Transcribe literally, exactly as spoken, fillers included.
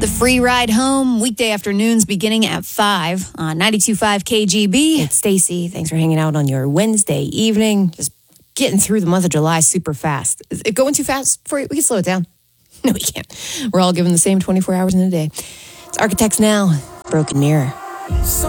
The free ride home, weekday afternoons beginning at five on ninety-two point five K G B. It's Stacy. Thanks for hanging out on your Wednesday evening. Just getting through the month of July super fast. Is it going too fast for you? We can slow it down. No, we can't. We're all given the same twenty-four hours in a day. It's Architects Now, Broken Mirror.